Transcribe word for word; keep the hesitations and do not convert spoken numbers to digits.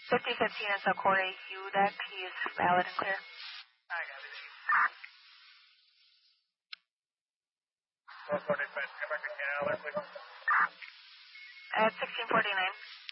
fifty fifteen is a Corey U-deck. He is valid and clear. I got it. four forty-five, come back to Cal, please. At sixteen forty-nine.